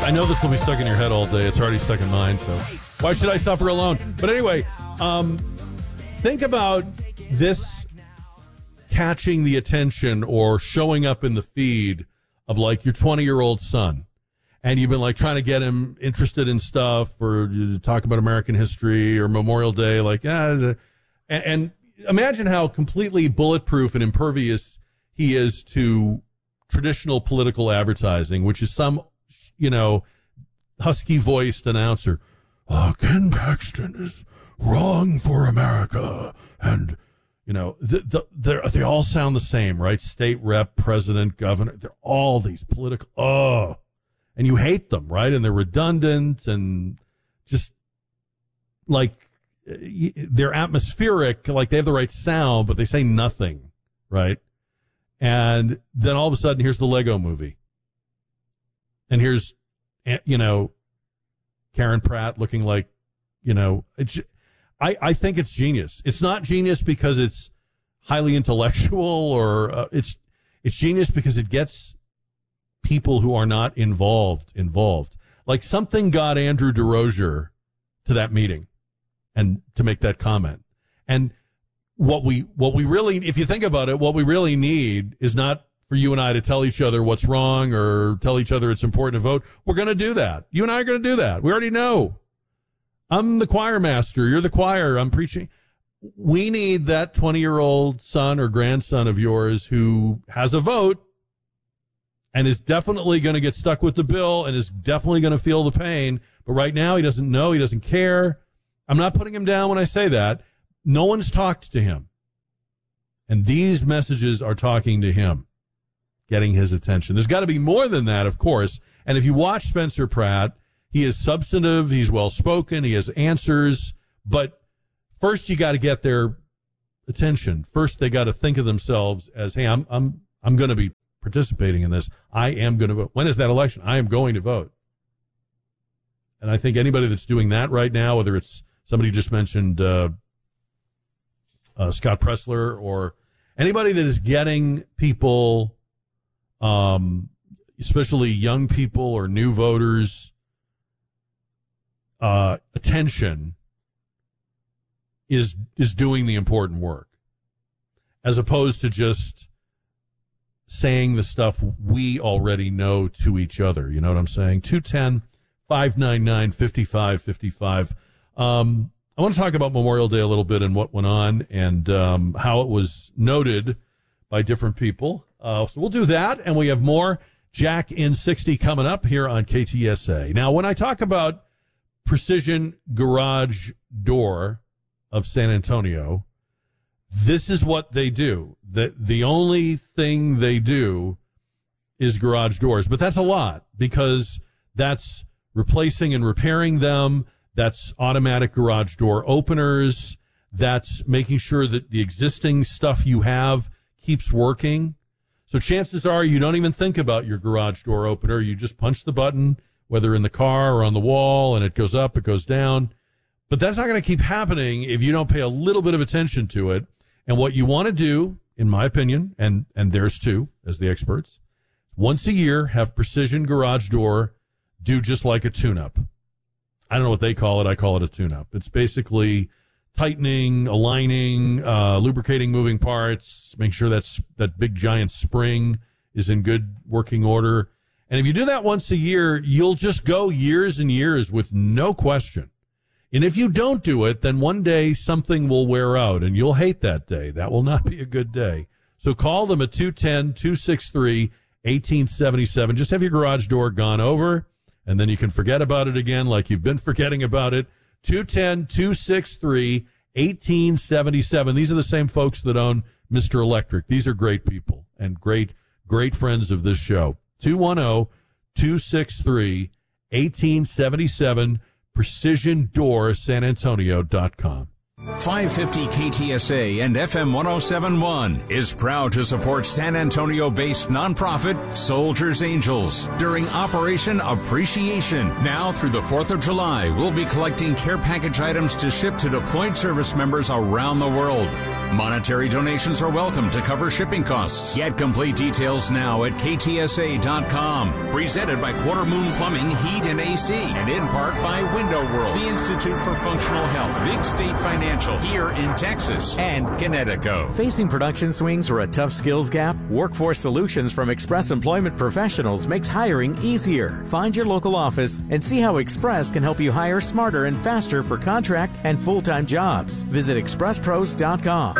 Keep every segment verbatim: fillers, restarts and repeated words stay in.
I know this will be stuck in your head all day. It's already stuck in mine, so why should I suffer alone? But anyway, um, think about this catching the attention or showing up in the feed of like your twenty-year-old son. And you've been like trying to get him interested in stuff or you talk about American history or Memorial Day. Like, yeah, and, and imagine how completely bulletproof and impervious he is to traditional political advertising, which is some, you know, husky-voiced announcer. Oh, Ken Paxton is wrong for America. And, you know, the, the, they all sound the same, right? State rep, president, governor. They're all these political, oh. And you hate them, right? And they're redundant and just like they're atmospheric, like they have the right sound, but they say nothing, right? And then all of a sudden, here's the Lego movie. And here's, you know, Karen Pratt looking like, you know, it's, I, I think it's genius. It's not genius because it's highly intellectual or uh, it's, it's genius because it gets people who are not involved, involved. Like something got Andrew DeRozier to that meeting and to make that comment. And what we, what we really, if you think about it, what we really need is not for you and I to tell each other what's wrong or tell each other it's important to vote. We're going to do that. You and I are going to do that. We already know. I'm the choir master. You're the choir. I'm preaching. We need that twenty-year-old son or grandson of yours who has a vote and is definitely going to get stuck with the bill and is definitely going to feel the pain. But right now he doesn't know. He doesn't care. I'm not putting him down when I say that. No one's talked to him. And these messages are talking to him, getting his attention. There's got to be more than that, of course. And if you watch Spencer Pratt, he is substantive. He's well-spoken. He has answers. But first you got to get their attention. First they got to think of themselves as, hey, I'm, I'm, I'm going to be participating in this. I am going to vote. When is that election? I am going to vote. And I think anybody that's doing that right now, whether it's somebody just mentioned uh, uh, Scott Pressler or anybody that is getting people, um, especially young people or new voters, uh, attention is is doing the important work, as opposed to just saying the stuff we already know to each other. You know what I'm saying? two one zero, five nine nine, five five five five. Um, I want to talk about Memorial Day a little bit and what went on and um, how it was noted by different people. Uh, so we'll do that, and we have more Jack in sixty coming up here on K T S A. Now, when I talk about Precision Garage Door of San Antonio, this is what they do. The, the only thing they do is garage doors. But that's a lot because that's replacing and repairing them. That's automatic garage door openers. That's making sure that the existing stuff you have keeps working. So chances are you don't even think about your garage door opener. You just punch the button, whether in the car or on the wall, and it goes up, it goes down. But that's not going to keep happening if you don't pay a little bit of attention to it. And what you want to do, in my opinion, and, and theirs too, as the experts, once a year, have Precision Garage Door do just like a tune-up. I don't know what they call it. I call it a tune-up. It's basically tightening, aligning, uh, lubricating moving parts, make sure that's, that big giant spring is in good working order. And if you do that once a year, you'll just go years and years with no question. And if you don't do it, then one day something will wear out and you'll hate that day. That will not be a good day. So call them at two one zero, two six three, one eight seven seven. Just have your garage door gone over, and then you can forget about it again like you've been forgetting about it. two one zero, two six three, one eight seven seven. These are the same folks that own Mister Electric. These are great people and great, great friends of this show. two one zero, two six three, one eight seven seven. precision door san antonio dot com. five fifty K T S A and F M one oh seven point one is proud to support San Antonio-based nonprofit Soldiers Angels during Operation Appreciation. Now through the fourth of July, we'll be collecting care package items to ship to deployed service members around the world. Monetary donations are welcome to cover shipping costs. Get complete details now at K T S A dot com. Presented by Quarter Moon Plumbing, Heat and A C. And in part by Window World, the Institute for Functional Health, Big State Financial here in Texas, and Connecticut. Facing production swings or a tough skills gap? Workforce Solutions from Express Employment Professionals makes hiring easier. Find your local office and see how Express can help you hire smarter and faster for contract and full-time jobs. Visit express pros dot com.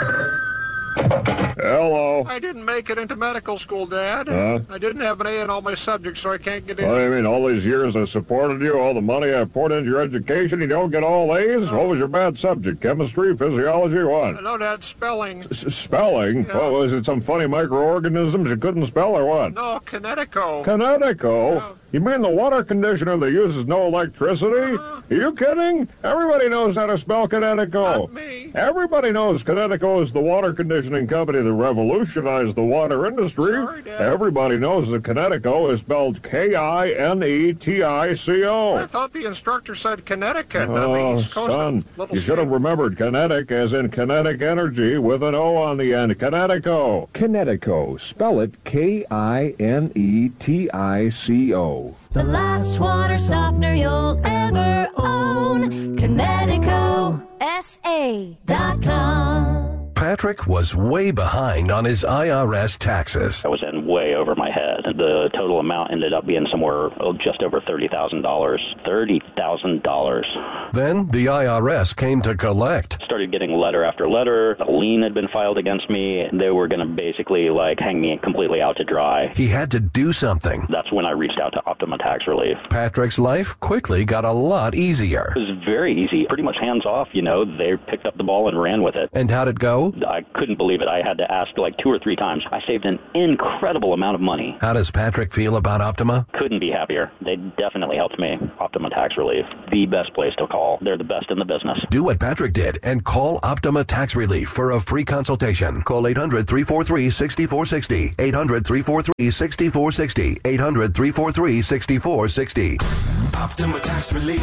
Hello. I didn't make it into medical school, Dad. Huh? I didn't have an A in all my subjects, so I can't get in. What do you mean, all these years I supported you, all the money I poured into your education, you don't get all A's? What was your bad subject? Chemistry, physiology, what? No, Dad, spelling. S- spelling? Yeah. What, was it some funny microorganisms you couldn't spell or what? No, Connecticut. Connecticut? Yeah. You mean the water conditioner that uses no electricity? Uh-huh. Are you kidding? Everybody knows how to spell Connecticut. Not me. Everybody knows Connecticut is the water conditioning company that revolutionized the water industry. Sorry, Dad. Everybody knows that Connecticut is spelled K I N E T I C O. I thought the instructor said Connecticut. on the Oh, East Coast, son, little you should have state. remembered kinetic as in kinetic energy with an O on the end. Connecticut. Connecticut. Spell it K I N E T I C O. The last water softener you'll ever own. Connecticut S A dot com. Patrick was way behind on his I R S taxes. I was in way over my head. The total amount ended up being somewhere oh, just over thirty thousand dollars. thirty thousand dollars. Then the I R S came to collect. Started getting letter after letter. A lien had been filed against me. They were going to basically like hang me completely out to dry. He had to do something. That's when I reached out to Optima Tax Relief. Patrick's life quickly got a lot easier. It was very easy, pretty much hands off, you know. They picked up the ball and ran with it. And how'd it go? I couldn't believe it. I had to ask like two or three times. I saved an incredible amount of money. How does Patrick feel about Optima? Couldn't be happier. They definitely helped me. Optima Tax Relief, the best place to call. They're the best in the business. Do what Patrick did and call Optima Tax Relief for a free consultation. Call eight hundred, three four three, six four six zero. eight hundred, three four three, six four six zero. eight hundred, three four three, six four six zero. Optima Tax Relief.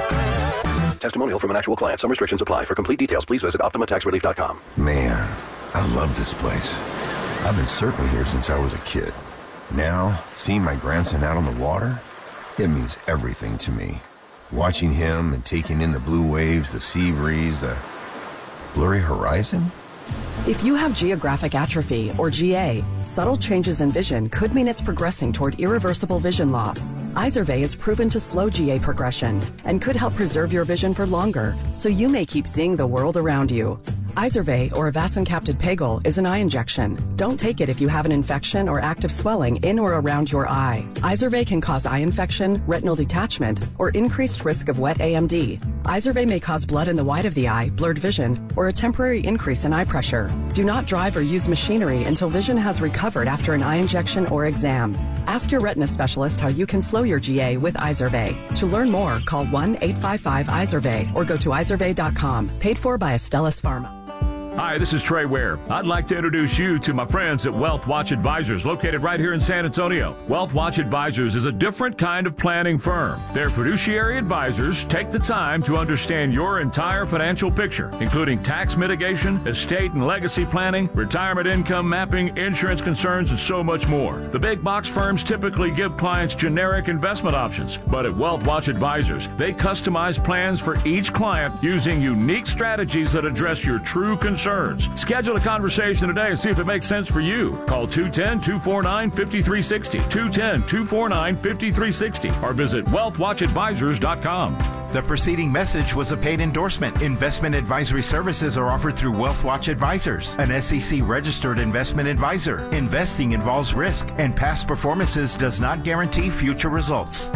Testimonial from an actual client. Some restrictions apply. For complete details, please visit optima tax relief dot com. Man, I love this place. I've been surfing here since I was a kid. Now, seeing my grandson out on the water, it means everything to me. Watching him and taking in the blue waves, the sea breeze, the blurry horizon. If you have geographic atrophy, or G A, subtle changes in vision could mean it's progressing toward irreversible vision loss. Izervay is proven to slow G A progression and could help preserve your vision for longer, so you may keep seeing the world around you. Izervay, or avacincaptad pegol, is an eye injection. Don't take it if you have an infection or active swelling in or around your eye. Izervay can cause eye infection, retinal detachment, or increased risk of wet A M D. Izervay may cause blood in the white of the eye, blurred vision, or a temporary increase in eye pressure. Do not drive or use machinery until vision has recovered after an eye injection or exam. Ask your retina specialist how you can slow your G A with Izervay. To learn more, call one eight five five Izervay or go to izervay dot com. Paid for by Astellas Pharma. Hi, this is Trey Ware. I'd like to introduce you to my friends at Wealth Watch Advisors, located right here in San Antonio. Wealth Watch Advisors is a different kind of planning firm. Their fiduciary advisors take the time to understand your entire financial picture, including tax mitigation, estate and legacy planning, retirement income mapping, insurance concerns, and so much more. The big box firms typically give clients generic investment options, but at Wealth Watch Advisors, they customize plans for each client using unique strategies that address your true concerns. Schedule a conversation today and see if it makes sense for you. Call two one zero, two four nine, five three six zero, two one zero, two four nine, five three six zero, or visit wealth watch advisors dot com. The preceding message was a paid endorsement. Investment advisory services are offered through Wealth Watch Advisors, an S E C-registered investment advisor. Investing involves risk, and past performances does not guarantee future results.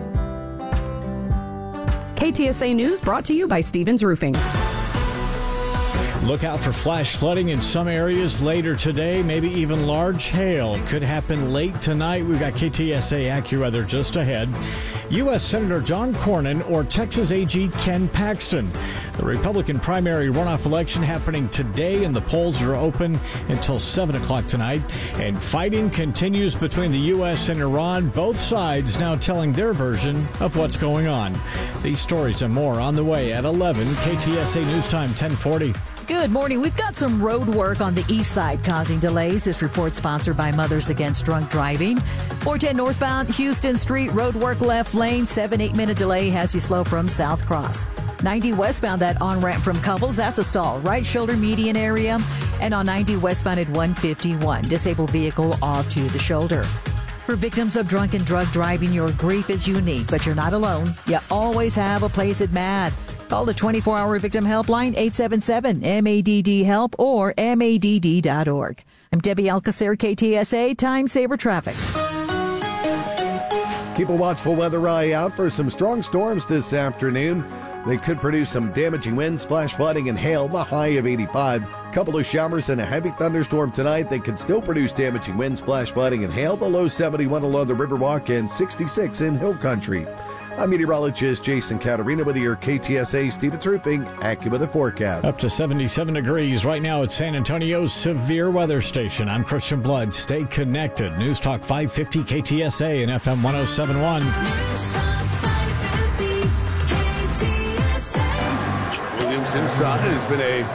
K T S A News brought to you by Stevens Roofing. Look out for flash flooding in some areas later today, maybe even large hail. Could happen late tonight. We've got K T S A AccuWeather just ahead. U S Senator John Cornyn or Texas A G Ken Paxton. The Republican primary runoff election happening today, and the polls are open until seven o'clock tonight. And fighting continues between the U S and Iran, both sides now telling their version of what's going on. These stories and more on the way at eleven. K T S A News Time ten forty. Good morning. We've got some road work on the east side causing delays. This report sponsored by Mothers Against Drunk Driving. four ten northbound Houston Street, road work left lane, seven, eight minute delay has you slow from South Cross. ninety westbound, that on-ramp from Couples, that's a stall. Right shoulder median area. And on ninety westbound at one fifty-one, disabled vehicle off to the shoulder. For victims of drunk and drug driving, your grief is unique, but you're not alone. You always have a place at M A D. Call the twenty-four hour victim helpline, eight seven seven, M A D D, HELP, or M A D D dot org. I'm Debbie Alcacer, K T S A, Time Saver Traffic. Keep a watchful weather eye out for some strong storms this afternoon. They could produce some damaging winds, flash flooding, and hail, the high of eighty-five. Couple of showers and a heavy thunderstorm tonight. They could still produce damaging winds, flash flooding, and hail, the low seventy-one along the Riverwalk and sixty-six in Hill Country. I'm meteorologist Jason Caterina with your K T S A Stevens Roofing AccuWeather forecast. Up to seventy-seven degrees right now at San Antonio's severe weather station. I'm Christian Blood. Stay connected. News Talk five fifty K T S A and F M one oh seven point one. Williams inside. It's been a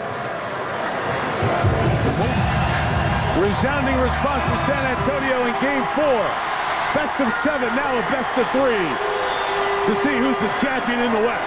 resounding response to San Antonio in game four. Best of seven, now a best of three. To see who's the champion in the West.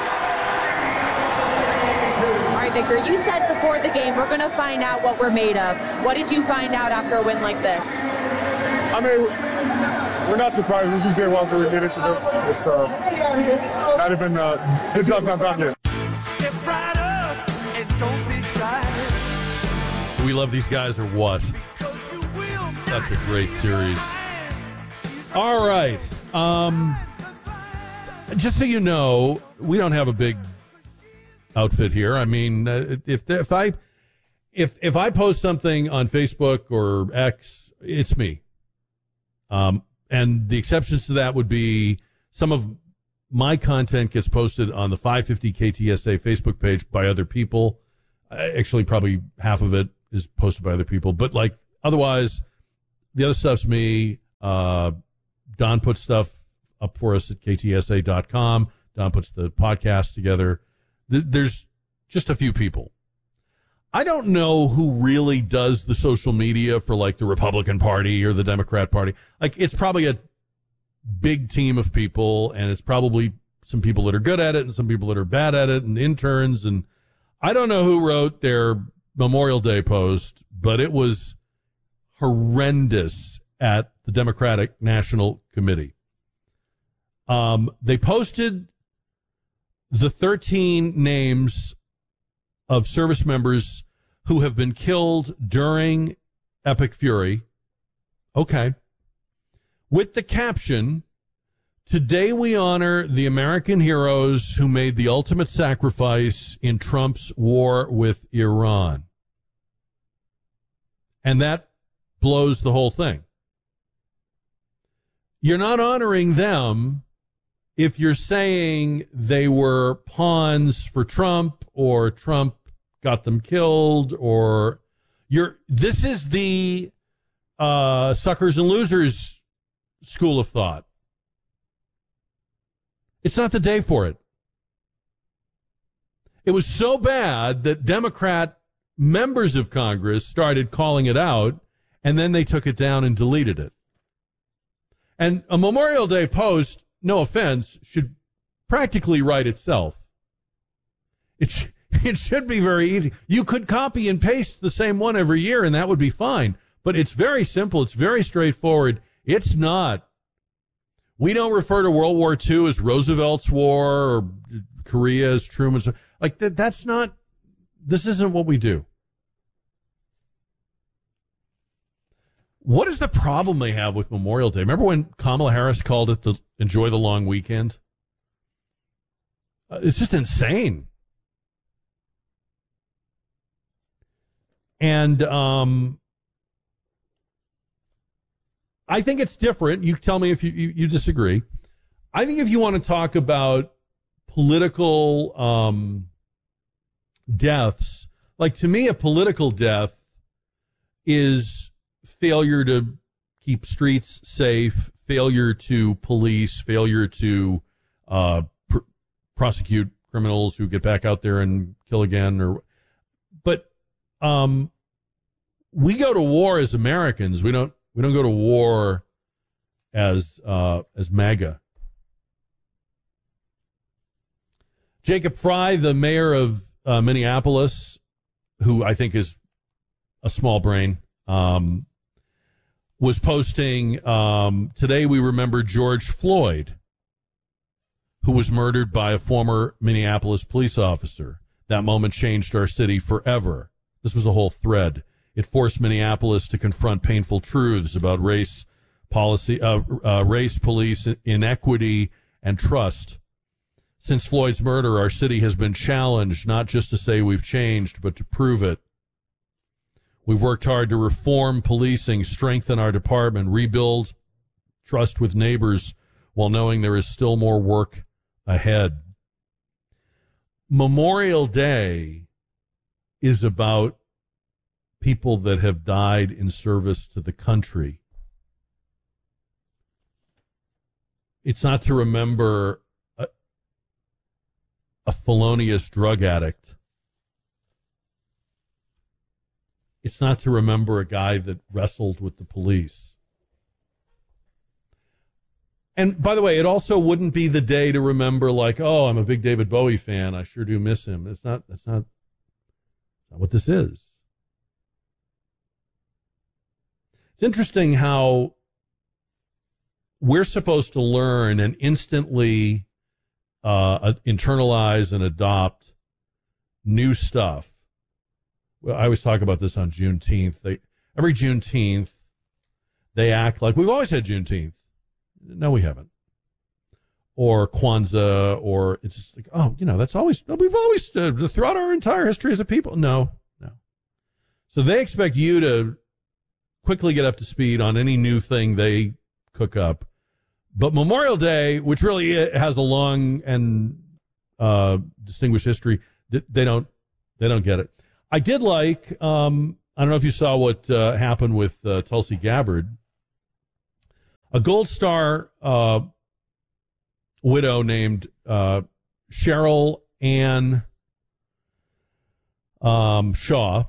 All right, Victor, you said before the game, we're going to find out what we're made of. What did you find out after a win like this? I mean, we're not surprised. We just did what we needed to do. It's uh, not even, uh, this job's not done yet. Step right up and don't be shy. Do we love these guys or what? That's a great series. All right. Um... Just so you know, we don't have a big outfit here. I mean, uh, if if I if if I post something on Facebook or X, it's me. Um, and the exceptions to that would be some of my content gets posted on the five fifty K T S A Facebook page by other people. Actually, probably half of it is posted by other people. But like otherwise, the other stuff's me. Uh, Don puts stuff up for us at K T S A dot com. Don puts the podcast together. There's just a few people. I don't know who really does the social media for like the Republican Party or the Democrat Party. Like it's probably a big team of people, and it's probably some people that are good at it and some people that are bad at it and interns. And I don't know who wrote their Memorial Day post, but it was horrendous at the Democratic National Committee. Um, they posted the thirteen names of service members who have been killed during Epic Fury. Okay. With the caption, "Today we honor the American heroes who made the ultimate sacrifice in Trump's war with Iran." And that blows the whole thing. You're not honoring them if you're saying they were pawns for Trump or Trump got them killed, or you're, this is the uh, suckers and losers school of thought. It's not the day for it. It was so bad that Democrat members of Congress started calling it out, and then they took it down and deleted it. And a Memorial Day post, no offense, should practically write itself. It, sh- it should be very easy. You could copy and paste the same one every year, and that would be fine. But it's very simple. It's very straightforward. It's not. We don't refer to World War Two as Roosevelt's War or Korea as Truman's. Like, that, that's not, this isn't what we do. What is the problem they have with Memorial Day? Remember when Kamala Harris called it the Enjoy the Long Weekend? Uh, it's just insane. And um, I think it's different. You tell me if you, you, you disagree. I think if you want to talk about political um, deaths, like to me, a political death is failure to keep streets safe, failure to police, failure to uh, pr- prosecute criminals who get back out there and kill again. Or, but um, we go to war as Americans. We don't. We don't go to war as uh, as MAGA. Jacob Fry, the mayor of uh, Minneapolis, who I think is a small brain, um, was posting, um, today we remember George Floyd, who was murdered by a former Minneapolis police officer. That moment changed our city forever. This was a whole thread. It forced Minneapolis to confront painful truths about race, policy, uh, uh, race, police, inequity, and trust. Since Floyd's murder, our city has been challenged not just to say we've changed, but to prove it. We've worked hard to reform policing, strengthen our department, rebuild trust with neighbors, while knowing there is still more work ahead. Memorial Day is about people that have died in service to the country. It's not to remember a, a felonious drug addict. It's not to remember a guy that wrestled with the police. And by the way, it also wouldn't be the day to remember, like, oh, I'm a big David Bowie fan. I sure do miss him. It's not, that's not, not what this is. It's interesting how we're supposed to learn and instantly uh, internalize and adopt new stuff. Well, I always talk about this on Juneteenth. They, every Juneteenth, they act like we've always had Juneteenth. No, we haven't. Or Kwanzaa, or it's just like, oh, you know, that's always, no, we've always, uh, throughout our entire history as a people. No, no. So they expect you to quickly get up to speed on any new thing they cook up. But Memorial Day, which really has a long and uh, distinguished history, they don't, they don't get it. I did like, um, I don't know if you saw what uh, happened with uh, Tulsi Gabbard. A Gold Star uh, widow named uh, Cheryl Ann um, Shaw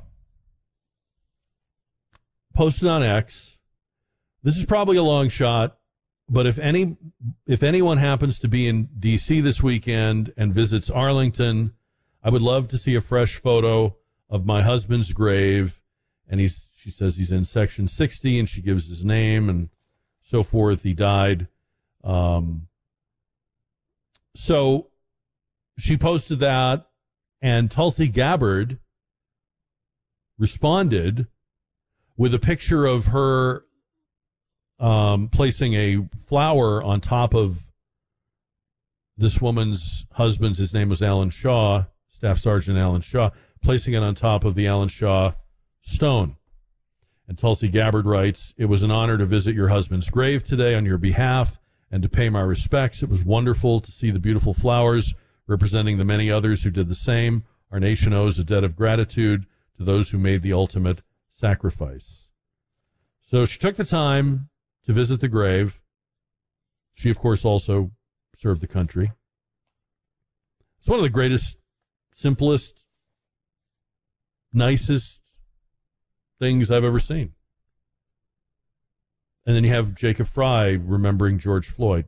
posted on X. This is probably a long shot, but if any, if anyone happens to be in D C this weekend and visits Arlington, I would love to see a fresh photo of my husband's grave. And he's, she says he's in section sixty, and she gives his name and so forth. He died. Um, so she posted that, and Tulsi Gabbard responded with a picture of her um, placing a flower on top of this woman's husband's. His name was Alan Shaw, Staff Sergeant Alan Shaw, placing it on top of the Alan Shaw stone. And Tulsi Gabbard writes, "It was an honor to visit your husband's grave today on your behalf and to pay my respects. It was wonderful to see the beautiful flowers representing the many others who did the same. Our nation owes a debt of gratitude to those who made the ultimate sacrifice." So she took the time to visit the grave. She, of course, also served the country. It's one of the greatest, simplest, nicest things I've ever seen. And then you have Jacob Fry remembering George Floyd.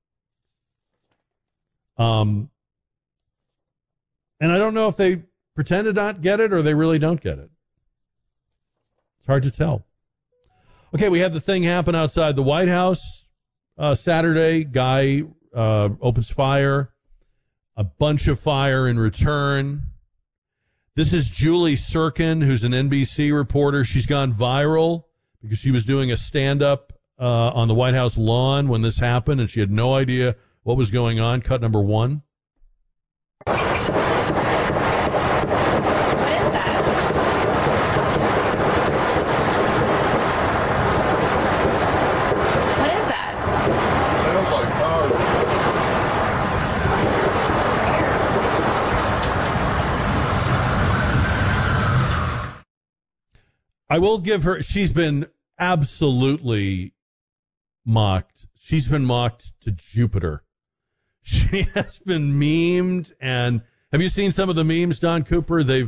Um, and I don't know if they pretend to not get it or they really don't get it. It's hard to tell. Okay, we had the thing happen outside the White House uh, Saturday. Guy uh, opens fire, a bunch of fire in return. This is Julie Sirkin, who's an N B C reporter. She's gone viral because she was doing a stand-up uh, on the White House lawn when this happened, and she had no idea what was going on. Cut number one. I will give her, she's been absolutely mocked. She's been mocked to Jupiter. She has been memed, and have you seen some of the memes, Don Cooper? They've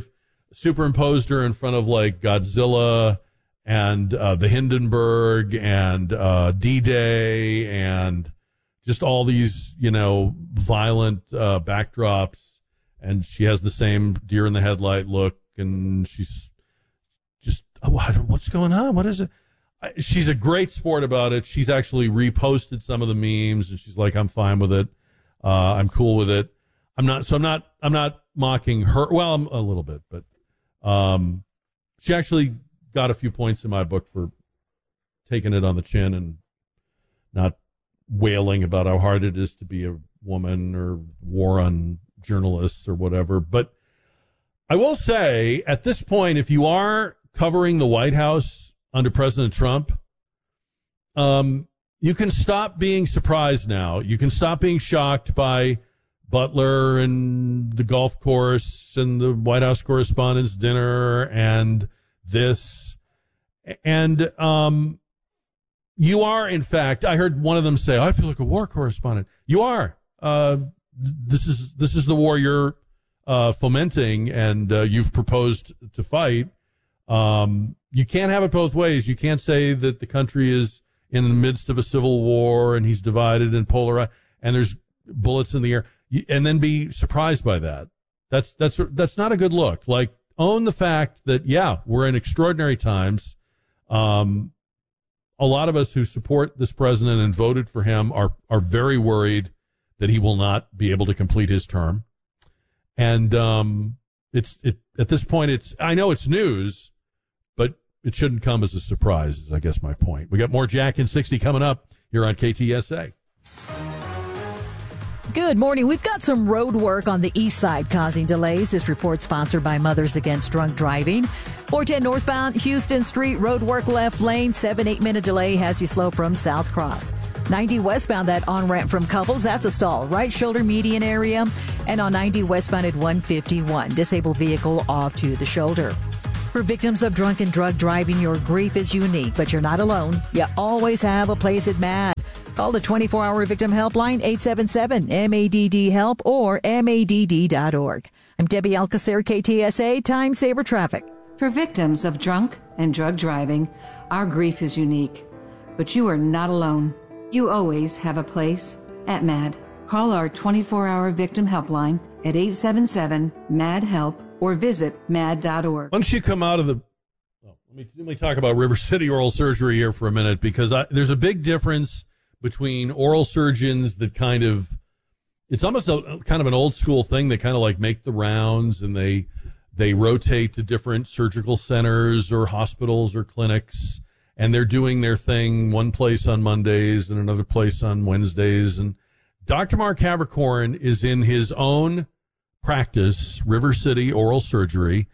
superimposed her in front of like Godzilla and uh, the Hindenburg and uh, D-Day and just all these, you know, violent uh, backdrops. And she has the same deer in the headlight look, and she's just, oh, what's going on? What is it? She's a great sport about it. She's actually reposted some of the memes, and she's like, I'm fine with it. Uh, I'm cool with it. I'm not, so I'm not, I'm not mocking her. Well, I'm a little bit, but um, she actually got a few points in my book for taking it on the chin and not wailing about how hard it is to be a woman or war on journalists or whatever. But I will say, at this point, if you are covering the White House under President Trump, um, you can stop being surprised now. You can stop being shocked by Butler and the golf course and the White House Correspondents' Dinner and this. And um, you are, in fact, I heard one of them say, I feel like a war correspondent. You are. Uh, this is this is the war you're uh, fomenting and uh, you've proposed to fight. Um, you can't have it both ways. You can't say that the country is in the midst of a civil war and he's divided and polarized and there's bullets in the air, and then be surprised by that. That's that's that's not a good look. Like, own the fact that, yeah, we're in extraordinary times. Um, a lot of us who support this president and voted for him are are very worried that he will not be able to complete his term. And um, it's it at this point, it's I know it's news, but it shouldn't come as a surprise, is I guess my point. We got more Jack in sixty coming up here on K T S A. Good morning. We've got some road work on the east side causing delays. This report sponsored by Mothers Against Drunk Driving. four ten northbound, Houston Street, road work left lane, seven, eight minute delay has you slow from South Cross. ninety westbound, that on-ramp from Couples, that's a stall. Right shoulder median area. And on ninety westbound at one fifty-one, disabled vehicle off to the shoulder. For victims of drunk and drug driving, your grief is unique, but you're not alone. You always have a place at MAD. Call the twenty-four hour victim helpline, eight seven seven, M A D D, HELP, or M A D D dot org. I'm Debbie Alcacer, K T S A, Time Saver Traffic. For victims of drunk and drug driving, our grief is unique, but you are not alone. You always have a place at MAD. Call our twenty-four hour victim helpline at eight seven seven, M A D, HELP, or visit mad dot org. Why don't you come out of the... Oh, let me, let me talk about River City Oral Surgery here for a minute, because I, there's a big difference between oral surgeons that kind of, it's almost a kind of an old school thing. They kind of like make the rounds and they they rotate to different surgical centers or hospitals or clinics, and they're doing their thing one place on Mondays and another place on Wednesdays. And Doctor Mark Havercorn is in his own practice, River City Oral Surgery,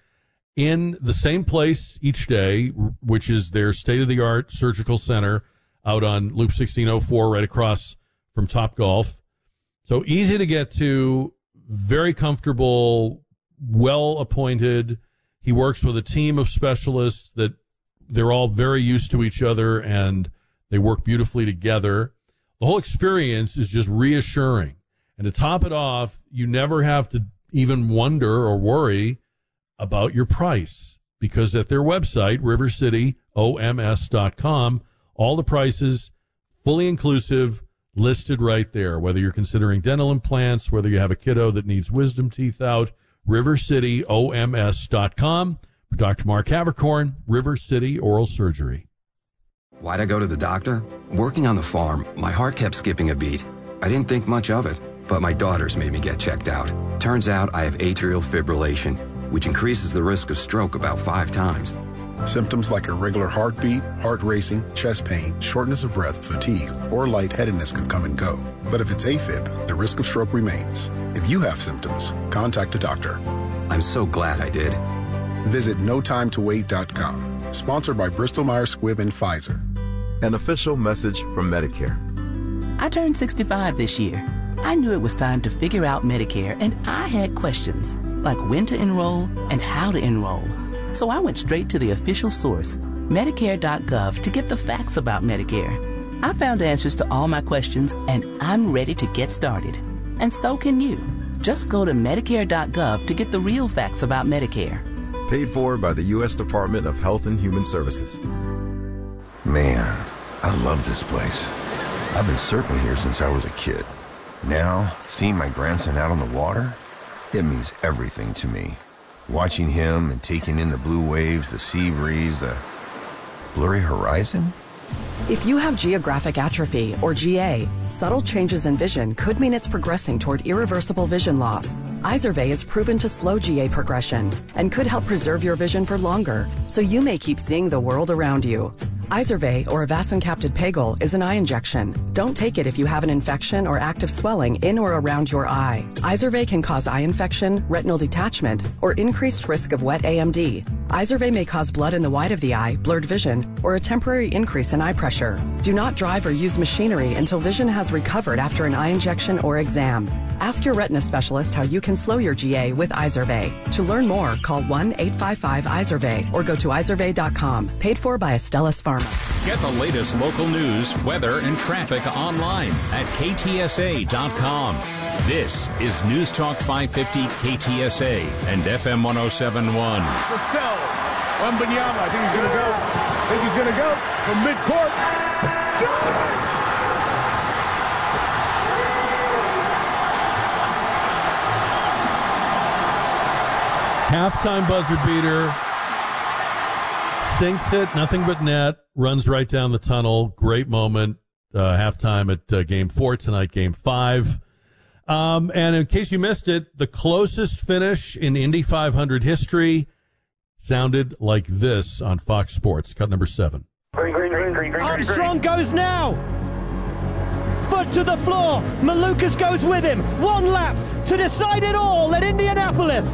in the same place each day, which is their state-of-the-art surgical center out on Loop sixteen oh four, right across from Topgolf. So easy to get to, very comfortable, well-appointed. He works with a team of specialists that they're all very used to each other, and they work beautifully together. The whole experience is just reassuring. And to top it off, you never have to even wonder or worry about your price, because at their website, river city O M S dot com, all the prices, fully inclusive, listed right there. Whether you're considering dental implants, whether you have a kiddo that needs wisdom teeth out, river city O M S dot com. For Doctor Mark Havercorn, River City Oral Surgery. Why'd I go to the doctor? Working on the farm, my heart kept skipping a beat. I didn't think much of it, but my daughters made me get checked out. Turns out I have atrial fibrillation, which increases the risk of stroke about five times. Symptoms like irregular heartbeat, heart racing, chest pain, shortness of breath, fatigue, or lightheadedness can come and go. But if it's AFib, the risk of stroke remains. If you have symptoms, contact a doctor. I'm so glad I did. Visit no time to wait dot com. Sponsored by Bristol Myers Squibb and Pfizer. An official message from Medicare. I turned sixty-five this year. I knew it was time to figure out Medicare, and I had questions, like when to enroll and how to enroll. So I went straight to the official source, Medicare dot gov, to get the facts about Medicare. I found answers to all my questions, and I'm ready to get started. And so can you. Just go to Medicare dot gov to get the real facts about Medicare. Paid for by the U S Department of Health and Human Services. Man, I love this place. I've been surfing here since I was a kid. Now, seeing my grandson out on the water, it means everything to me. Watching him and taking in the blue waves, the sea breeze, the blurry horizon. If you have geographic atrophy, or G A, subtle changes in vision could mean it's progressing toward irreversible vision loss. Izervay is proven to slow G A progression and could help preserve your vision for longer, so you may keep seeing the world around you. Izervay, or avacincaptad pegol, is an eye injection. Don't take it if you have an infection or active swelling in or around your eye. Izervay can cause eye infection, retinal detachment, or increased risk of wet A M D. Izervay may cause blood in the white of the eye, blurred vision, or a temporary increase in eye pressure. Do not drive or use machinery until vision has recovered after an eye injection or exam. Ask your retina specialist how you can slow your G A with Izervay. To learn more, call one eight five five Izervay or go to izervay dot com. Paid for by Astellas Pharma. Get the latest local news, weather, and traffic online at K T S A dot com. This is News Talk five fifty K T S A and F M one oh seven point one. Purcell, Wembanyama, I think he's going to go. I think he's going to go from midcourt. Halftime buzzer beater. Sinks it, nothing but net, runs right down the tunnel. Great moment. Uh, halftime at uh, game four tonight, game five. Um, and in case you missed it, the closest finish in Indy five hundred history sounded like this on Fox Sports. Cut number seven. Armstrong goes now. Foot to the floor. Malukas goes with him. One lap to decide it all at Indianapolis.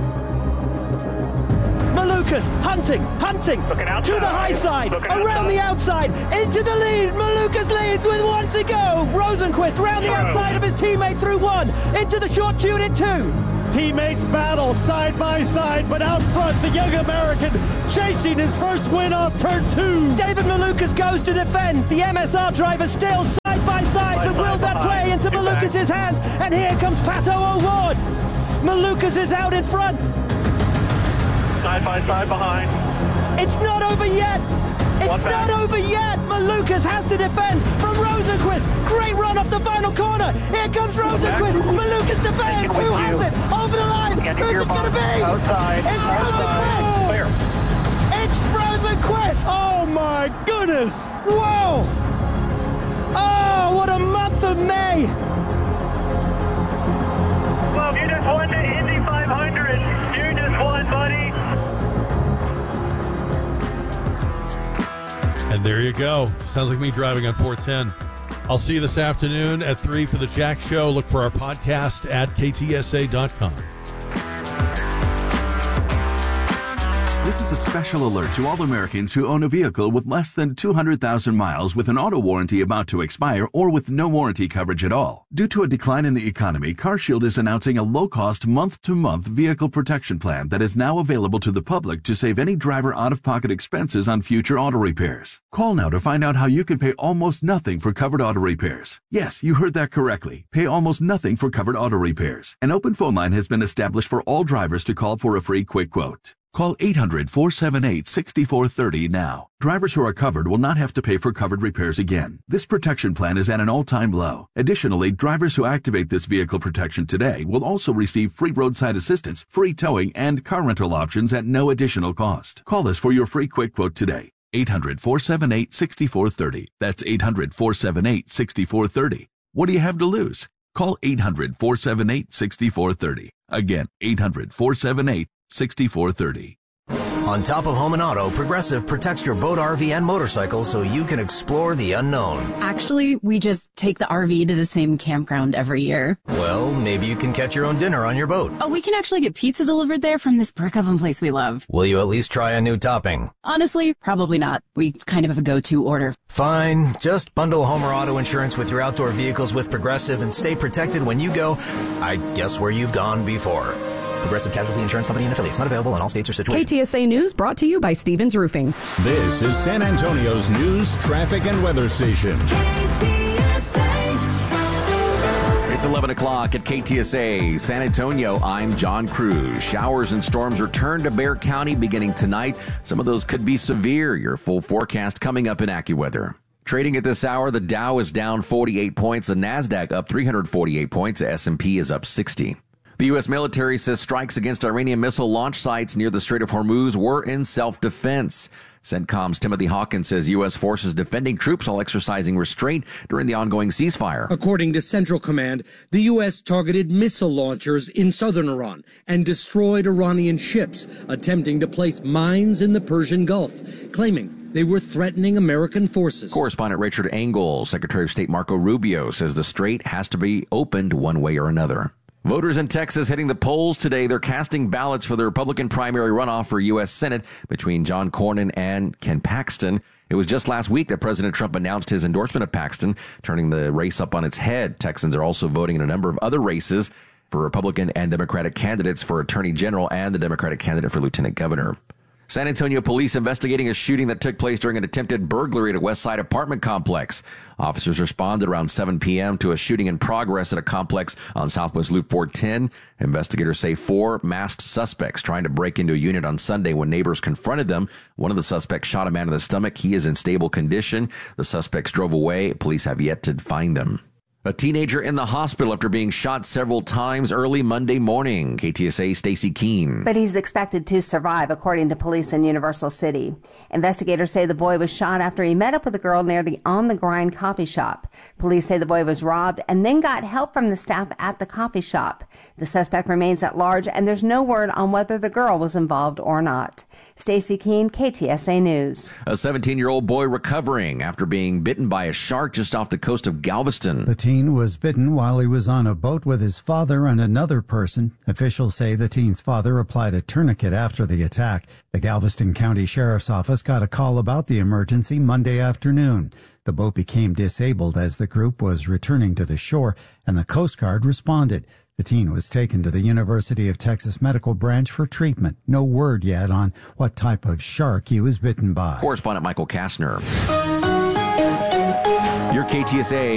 Malukas hunting, hunting to the high side, around the outside, into the lead. Malukas leads with one to go. Rosenquist round the outside of his teammate through one, into the short tune in two. Teammates battle side by side, but out front, the young American chasing his first win off turn two. David Malukas goes to defend. The M S R driver still side by side, but will that play into Malukas' hands? And here comes Pato O'Ward. Malukas is out in front. Side by side behind. It's not over yet. It's One not back. over yet. Malukas has to defend from Rosenquist. Great run off the final corner. Here comes Rosenquist. Malukas defends. Who has you. it? Over the line. Who's it going to be? Outside. It's Rosenquist. Oh. It's Rosenquist. Oh my goodness. Whoa. Oh, what a month of May. Well, you just won the Indy five hundred. You just won, buddy. And there you go. Sounds like me driving on four ten. I'll see you this afternoon at three for the Jack Show. Look for our podcast at K T S A dot com. This is a special alert to all Americans who own a vehicle with less than two hundred thousand miles with an auto warranty about to expire or with no warranty coverage at all. Due to a decline in the economy, CarShield is announcing a low-cost month-to-month vehicle protection plan that is now available to the public to save any driver out-of-pocket expenses on future auto repairs. Call now to find out how you can pay almost nothing for covered auto repairs. Yes, you heard that correctly. Pay almost nothing for covered auto repairs. An open phone line has been established for all drivers to call for a free quick quote. Call eight hundred, four seven eight, six four three zero now. Drivers who are covered will not have to pay for covered repairs again. This protection plan is at an all-time low. Additionally, drivers who activate this vehicle protection today will also receive free roadside assistance, free towing, and car rental options at no additional cost. Call us for your free quick quote today. eight hundred, four seven eight, six four three zero. That's eight hundred, four seven eight, six four three zero. What do you have to lose? Call eight hundred, four seven eight, six four three zero. Again, eight hundred, four seven eight, six four three zero. On top of home and auto, Progressive protects your boat, R V, and motorcycle so you can explore the unknown. Actually, we just take the R V to the same campground every year. Well, maybe you can catch your own dinner on your boat. Oh, we can actually get pizza delivered there from this brick oven place we love. Will you at least try a new topping? Honestly, probably not. We kind of have a go-to order. Fine. Just bundle home or auto insurance with your outdoor vehicles with Progressive and stay protected when you go, I guess, where you've gone before. Progressive Casualty Insurance Company and affiliates. Not available in all states or situations. K T S A News brought to you by Stevens Roofing. This is San Antonio's news, traffic, and weather station. K T S A. It's eleven o'clock at K T S A San Antonio. I'm John Cruz. Showers and storms return to Bexar County beginning tonight. Some of those could be severe. Your full forecast coming up in AccuWeather. Trading at this hour, the Dow is down forty-eight points, the NASDAQ up three hundred forty-eight points, the S and P is up sixty. The U S military says strikes against Iranian missile launch sites near the Strait of Hormuz were in self-defense. CENTCOM's Timothy Hawkins says U S forces defending troops while exercising restraint during the ongoing ceasefire. According to Central Command, the U S targeted missile launchers in southern Iran and destroyed Iranian ships attempting to place mines in the Persian Gulf, claiming they were threatening American forces. Correspondent Richard Engel, Secretary of State Marco Rubio, says the strait has to be opened one way or another. Voters in Texas hitting the polls today. They're casting ballots for the Republican primary runoff for U S Senate between John Cornyn and Ken Paxton. It was just last week that President Trump announced his endorsement of Paxton, turning the race up on its head. Texans are also voting in a number of other races for Republican and Democratic candidates for Attorney General and the Democratic candidate for Lieutenant Governor. San Antonio police investigating a shooting that took place during an attempted burglary at a West Side apartment complex. Officers responded around seven p.m. to a shooting in progress at a complex on Southwest Loop four ten. Investigators say four masked suspects trying to break into a unit on Sunday when neighbors confronted them. One of the suspects shot a man in the stomach. He is in stable condition. The suspects drove away. Police have yet to find them. A teenager in the hospital after being shot several times early Monday morning. K T S A Stacy Keene. But he's expected to survive, according to police in Universal City. Investigators say the boy was shot after he met up with a girl near the On the Grind coffee shop. Police say the boy was robbed and then got help from the staff at the coffee shop. The suspect remains at large, and there's no word on whether the girl was involved or not. Stacy Keene, K T S A News. A seventeen-year-old boy recovering after being bitten by a shark just off the coast of Galveston. The teen was bitten while he was on a boat with his father and another person. Officials say the teen's father applied a tourniquet after the attack. The Galveston County Sheriff's Office got a call about the emergency Monday afternoon. The boat became disabled as the group was returning to the shore, and the Coast Guard responded. The teen was taken to the University of Texas Medical Branch for treatment. No word yet on what type of shark he was bitten by. Correspondent Michael Kastner. Your K T S A